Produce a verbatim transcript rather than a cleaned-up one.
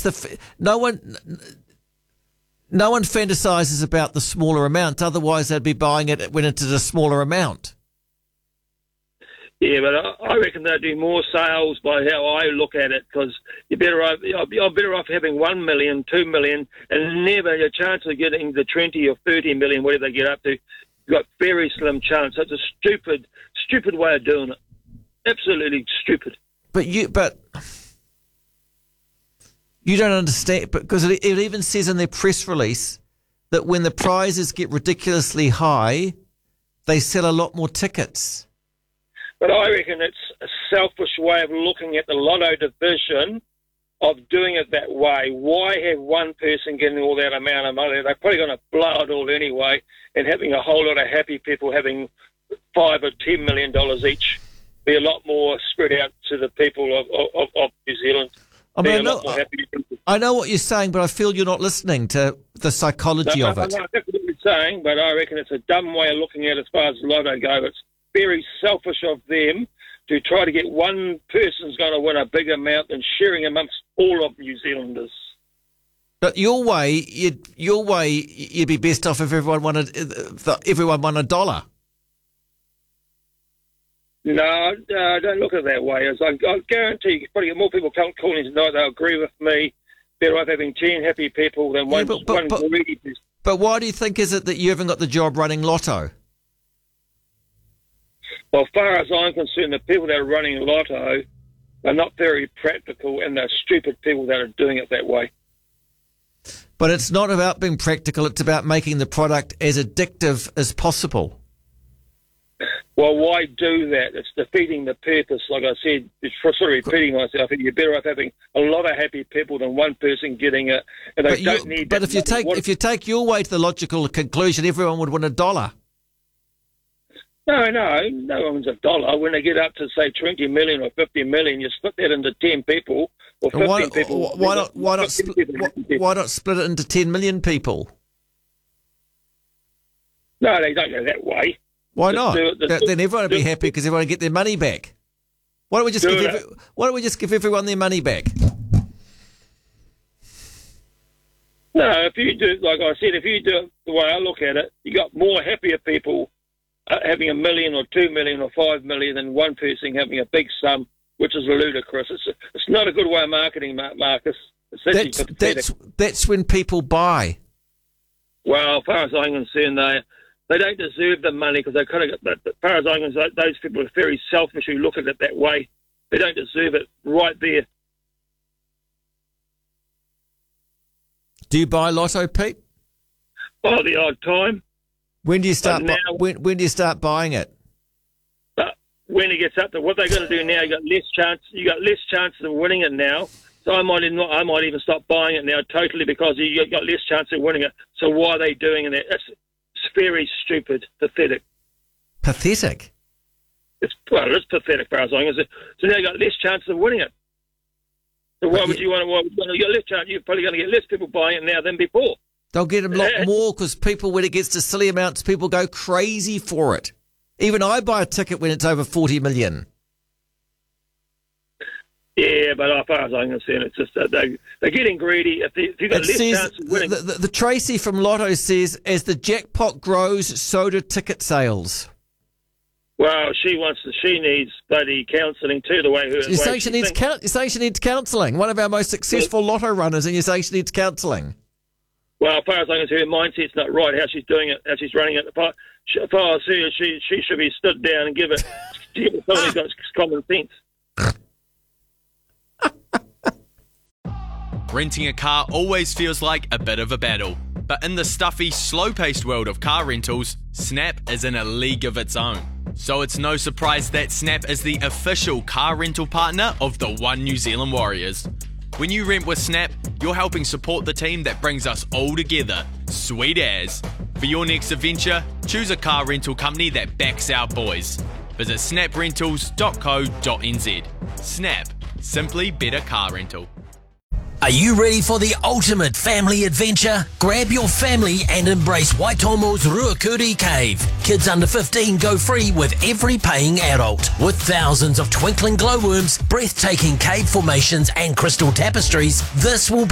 the no one. No one fantasizes about the smaller amount. Otherwise, they'd be buying it when it's at a smaller amount. Yeah, but I, I reckon they'd do more sales by how I look at it, because you're better off. You're better off having one million, two million, and never your chance of getting the twenty or thirty million, whatever they get up to. You've got very slim chance. That's a stupid, stupid way of doing it. Absolutely stupid. But you, but. You don't understand, because it, it even says in their press release that when the prizes get ridiculously high, they sell a lot more tickets. But I reckon it's a selfish way of looking at the lotto division, of doing it that way. Why have one person getting all that amount of money? They're probably going to blow it all anyway, and having a whole lot of happy people having five or ten million dollars each be a lot more spread out to the people of, of, of New Zealand. I mean, I know, I know what you're saying, but I feel you're not listening to the psychology no, of it. No, no, that's what you're saying, but I reckon it's a dumb way of looking at it as far as Lotto go. It's very selfish of them to try to get one person's going to win a big amount than sharing amongst all of New Zealanders. But your way, you'd, your way, you'd be best off if everyone won a, if everyone won a dollar. No, uh, don't look at it that way. As I, I guarantee you, probably get more people come calling tonight. They'll agree with me. Better off having ten happy people than one, yeah, but, but, one but, greedy person. But why do you think is it that you haven't got the job running Lotto? Well, as far as I'm concerned, the people that are running Lotto are not very practical, and they're stupid people that are doing it that way. But it's not about being practical. It's about making the product as addictive as possible. Well, why do that? It's defeating the purpose. Like I said, it's for sort of repeating myself. You're better off having a lot of happy people than one person getting it. And they but don't you, need. But that if you take what, if you take your way to the logical conclusion, everyone would win a dollar. No, no, no one wins a dollar. When they get up to say twenty million or fifty million, you split that into ten people or fifteen why, people. Why not? Why not? Split, why, why not split it into ten million people? No, they don't go that way. Why not? The, the, the, then everyone would be happy because everyone would get their money back. Why don't we just do give? Every, why don't we just give everyone their money back? No, if you do, like I said, if you do it the way I look at it, you got more happier people uh, having a million or two million or five million than one person having a big sum, which is ludicrous. It's it's not a good way of marketing, Marcus. It's that's that's that's when people buy. Well, as far as I'm concerned, they. They don't deserve the money because they kind of got, as far as I'm concerned, those people are very selfish who look at it that way. They don't deserve it right there. Do you buy Lotto, Pete? Oh, the odd time. When do you start? Now, bu- when when do you start buying it? But when it gets up to what they're going to do now, you got less chance. You got less chances of winning it now. So I might even I might even stop buying it now totally because you got less chance of winning it. So why are they doing it? It's, It's very stupid, pathetic. Pathetic? It's well, it's pathetic, as far as I'm concerned. So now you got less chance of winning it. So why but would you, you want to? Why would you want to get less chance? You're probably going to get less people buying it now than before. They'll get a lot yeah. more because people, when it gets to silly amounts, people go crazy for it. Even I buy a ticket when it's over forty million. Yeah, but as far as I'm concerned, it's just that they, they're getting greedy. If, they, if you've got it less says, chance of winning... The, the, the Tracy from Lotto says, as the jackpot grows, so do ticket sales. Well, she wants to, she needs bloody counselling too, the way her... You're saying she, she needs count, you're saying she needs counselling. One of our most successful well, Lotto runners, and you're saying she needs counselling. Well, as far as I'm concerned, her mindset's not right, how she's doing it, how she's running it. As far as I see her, she, she should be stood down and give it... give it somebody who's got common sense. Renting a car always feels like a bit of a battle, but in the stuffy, slow-paced world of car rentals, Snap is in a league of its own. So it's no surprise that Snap is the official car rental partner of the One New Zealand Warriors. When you rent with Snap, you're helping support the team that brings us all together. Sweet as. For your next adventure, choose a car rental company that backs our boys. Visit snap rentals dot co dot n z. Snap. Simply better car rental. Are you ready for the ultimate family adventure? Grab your family and embrace Waitomo's Ruakuri Cave. Kids under fifteen go free with every paying adult. With thousands of twinkling glowworms, breathtaking cave formations and crystal tapestries, this will be